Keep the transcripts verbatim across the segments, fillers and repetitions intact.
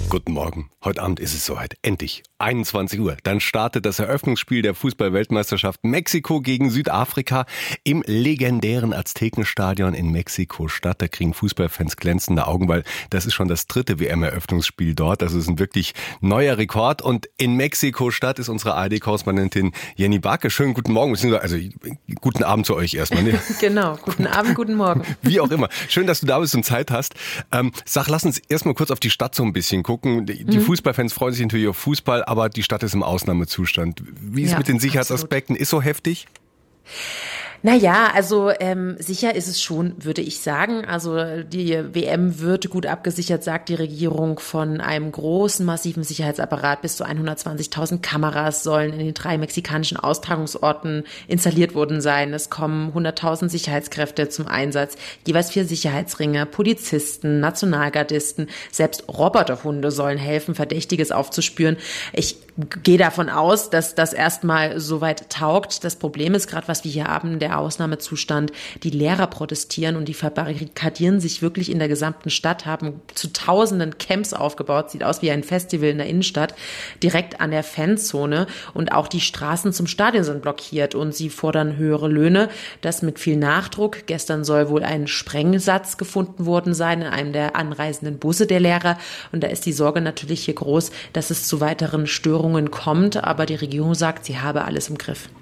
Guten Morgen. Heute Abend ist es soweit. Endlich. einundzwanzig Uhr. Dann startet das Eröffnungsspiel der Fußball-Weltmeisterschaft Mexiko gegen Südafrika im legendären Aztekenstadion in Mexiko-Stadt. Da kriegen Fußballfans glänzende Augen, weil das ist schon das dritte W M-Eröffnungsspiel dort. Das ist ein wirklich neuer Rekord. Und in Mexiko-Stadt ist unsere A R D-Korrespondentin Jenny Barke. Schönen guten Morgen. Also guten Abend zu euch erstmal. Ne? Genau. Guten Abend, guten Morgen. Wie auch immer. Schön, dass du da bist und Zeit hast. Ähm, sag, lass uns erstmal kurz auf die Stadt so ein bisschen gucken. Die mhm. Fußballfans freuen sich natürlich auf Fußball, aber die Stadt ist im Ausnahmezustand. Wie ist es ja, mit den Sicherheitsaspekten? Absolut. Ist so heftig? Naja, also ähm, sicher ist es schon, würde ich sagen. Also die W M wird gut abgesichert, sagt die Regierung, von einem großen, massiven Sicherheitsapparat. Bis zu hundertzwanzigtausend Kameras sollen in den drei mexikanischen Austragungsorten installiert worden sein. Es kommen hunderttausend Sicherheitskräfte zum Einsatz, jeweils vier Sicherheitsringe, Polizisten, Nationalgardisten, selbst Roboterhunde sollen helfen, Verdächtiges aufzuspüren. Ich gehe davon aus, dass das erstmal soweit taugt. Das Problem ist gerade, was wir hier haben, der Ausnahmezustand. Die Lehrer protestieren und die verbarrikadieren sich wirklich in der gesamten Stadt, haben zu tausenden Camps aufgebaut. Sieht aus wie ein Festival in der Innenstadt, direkt an der Fanzone. Und auch die Straßen zum Stadion sind blockiert und sie fordern höhere Löhne. Das mit viel Nachdruck. Gestern soll wohl ein Sprengsatz gefunden worden sein in einem der anreisenden Busse der Lehrer. Und da ist die Sorge natürlich hier groß, dass es zu weiteren Störungen kommt. Aber die Regierung sagt, sie habe alles im Griff.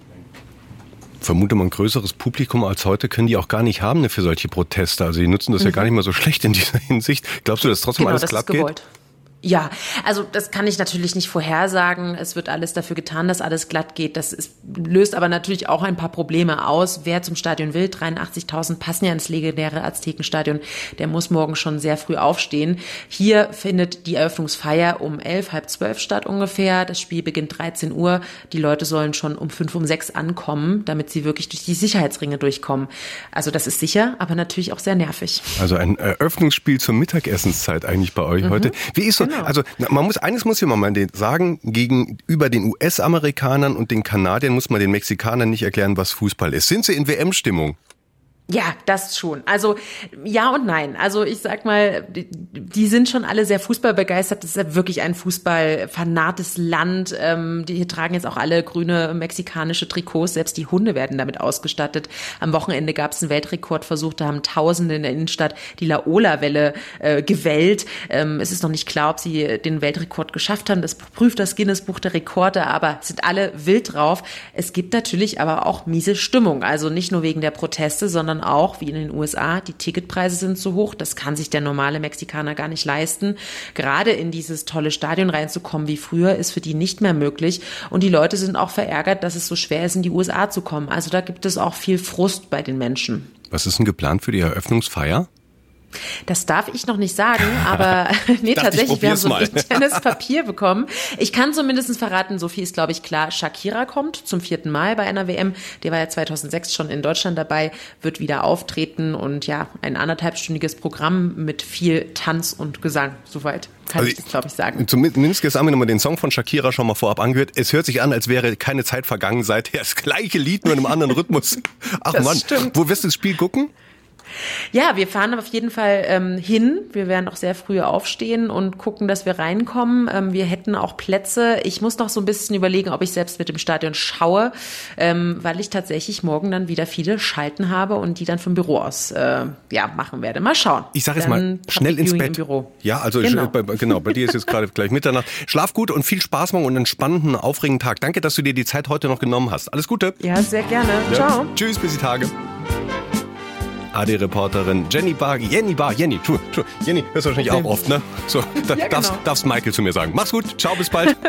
Vermute mal, ein größeres Publikum als heute können die auch gar nicht haben für solche Proteste. Also die nutzen das mhm. ja gar nicht mal so schlecht in dieser Hinsicht. Glaubst du, dass trotzdem genau, alles das glatt ist gewollt. Geht? Ja, also das kann ich natürlich nicht vorhersagen. Es wird alles dafür getan, dass alles glatt geht. Das ist, löst aber natürlich auch ein paar Probleme aus. Wer zum Stadion will, dreiundachtzigtausend passen ja ins legendäre Aztekenstadion, der muss morgen schon sehr früh aufstehen. Hier findet die Eröffnungsfeier um elf, halb zwölf statt ungefähr. Das Spiel beginnt dreizehn Uhr. Die Leute sollen schon um fünf, um sechs ankommen, damit sie wirklich durch die Sicherheitsringe durchkommen. Also das ist sicher, aber natürlich auch sehr nervig. Also ein Eröffnungsspiel zur Mittagessenszeit eigentlich bei euch mhm. heute. Wie ist so? Genau. Also man muss eines muss ich mal sagen, gegenüber den U S-Amerikanern und den Kanadiern muss man den Mexikanern nicht erklären, was Fußball ist. Sind sie in W M-Stimmung? Ja, das schon. Also ja und nein. Also ich sag mal, die, die sind schon alle sehr fußballbegeistert. Das ist ja wirklich ein fußballfanates Land. Ähm, die hier tragen jetzt auch alle grüne mexikanische Trikots. Selbst die Hunde werden damit ausgestattet. Am Wochenende gab es einen Weltrekordversuch. Da haben Tausende in der Innenstadt die Laola-Welle äh, gewellt. Ähm, es ist noch nicht klar, ob sie den Weltrekord geschafft haben. Das prüft das Guinness-Buch der Rekorde. Aber sind alle wild drauf. Es gibt natürlich aber auch miese Stimmung. Also nicht nur wegen der Proteste, sondern auch, wie in den U S A, die Ticketpreise sind zu hoch. Das kann sich der normale Mexikaner gar nicht leisten. Gerade in dieses tolle Stadion reinzukommen wie früher ist für die nicht mehr möglich. Und die Leute sind auch verärgert, dass es so schwer ist, in die U S A zu kommen. Also da gibt es auch viel Frust bei den Menschen. Was ist denn geplant für die Eröffnungsfeier? Das darf ich noch nicht sagen, aber nee, tatsächlich, wir haben so ein internes Papier bekommen. Ich kann zumindest verraten, so viel ist, glaube ich, klar. Shakira kommt zum vierten Mal bei einer W M. Der war ja zweitausendsechs schon in Deutschland dabei, wird wieder auftreten und ja, ein anderthalbstündiges Programm mit viel Tanz und Gesang. Soweit kann also ich das, glaube ich, sagen. Zumindest haben wir nochmal den Song von Shakira schon mal vorab angehört. Es hört sich an, als wäre keine Zeit vergangen seither. Das gleiche Lied, nur in einem anderen Rhythmus. Ach das Mann, stimmt. Wo wirst du das Spiel gucken? Ja, wir fahren auf jeden Fall ähm, hin. Wir werden auch sehr früh aufstehen und gucken, dass wir reinkommen. Ähm, wir hätten auch Plätze. Ich muss noch so ein bisschen überlegen, ob ich selbst mit dem Stadion schaue, ähm, weil ich tatsächlich morgen dann wieder viele Schalten habe und die dann vom Büro aus äh, ja machen werde. Mal schauen. Ich sage jetzt mal, schnell ins Bett. Im Büro. Ja, also genau. Ich, bei, genau, bei dir ist jetzt gerade gleich Mitternacht. Schlaf gut und viel Spaß morgen und einen spannenden, aufregenden Tag. Danke, dass du dir die Zeit heute noch genommen hast. Alles Gute. Ja, sehr gerne. Ja. Ciao. Tschüss, bis die Tage. A R D-Reporterin Jenny Bar, Jenny Bar, Jenny, tu, tu, Jenny, hörst du wahrscheinlich auch oft, ne? So, da, ja, genau. darfst, darfst Michael zu mir sagen. Mach's gut, ciao, bis bald.